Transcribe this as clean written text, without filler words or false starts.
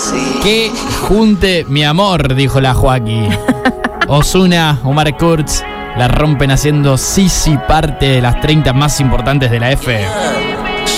Que junte mi amor, dijo la Joaquí. Ozuna, Omar Kurtz la rompen haciendo Sisi parte de las 30 más importantes de la F.